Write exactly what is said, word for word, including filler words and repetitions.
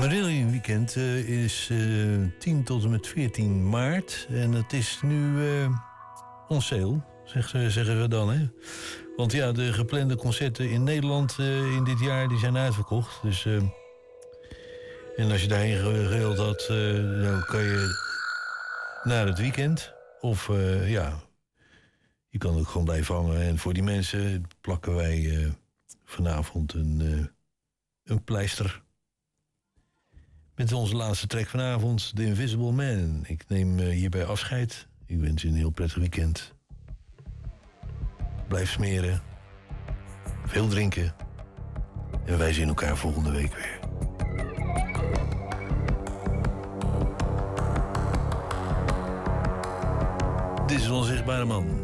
Marillion Weekend uh, is uh, tien tot en met veertien maart. En het is nu uh, on sale, zeg, zeggen we dan. Hè? Want ja, de geplande concerten in Nederland uh, in dit jaar die zijn uitverkocht. Dus, uh, en als je daarheen gewild had, uh, dan kan je naar het weekend. Of uh, ja, je kan ook gewoon blijven hangen. En voor die mensen plakken wij uh, vanavond een, uh, een pleister. Met onze laatste track vanavond, The Invisible Man. Ik neem uh, hierbij afscheid. Ik wens je een heel prettig weekend. Blijf smeren. Veel drinken. En wij zien elkaar volgende week weer. Dit is Onzichtbare Man.